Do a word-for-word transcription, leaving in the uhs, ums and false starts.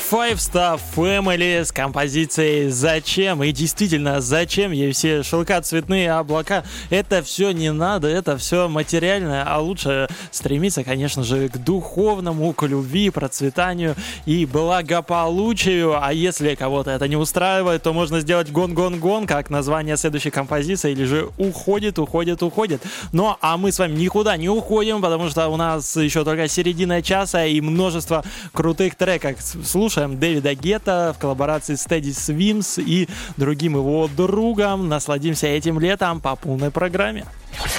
Five Star Family с композицией «Зачем?». И действительно, зачем ей все шелка, цветные облака? Это все не надо, это все материальное, а лучше стремиться, конечно же, к духовному, к любви, процветанию и благополучию. А если кого-то это не устраивает, то можно сделать «Гон-гон-гон», как название следующей композиции, или же «Уходит, уходит, уходит». Ну, а мы с вами никуда не уходим, потому что у нас еще только середина часа и множество крутых треков. Слушаем Дэвида Гетта в коллаборации с Teddy Swims и другим его другом. Насладимся этим летом по полной программе.